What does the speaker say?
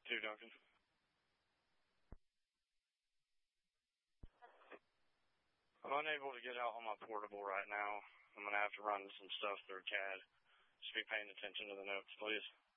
2 Duncan. I'm unable to get out on my portable right now. I'm going to have to run some stuff through CAD. Just be paying attention to the notes, please.